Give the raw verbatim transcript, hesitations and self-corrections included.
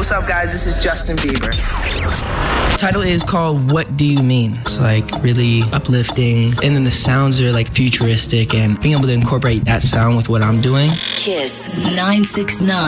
what's up, guys? This is Justin Bieber. The title is called What Do You Mean? It's like really uplifting, and then the sounds are like futuristic, and being able to incorporate that sound with what I'm doing. Kiss nine six nine.